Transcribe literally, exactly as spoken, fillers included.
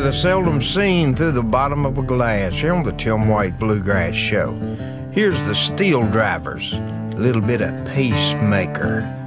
are seldom seen through the bottom of a glass here on the Tim White Bluegrass Show. Here's the Steel Drivers, a little bit of Pacemaker.